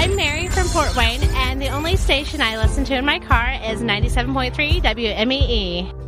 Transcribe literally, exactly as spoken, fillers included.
I'm Mary from Fort Wayne, and the only station I listen to in my car is ninety-seven point three W M E E.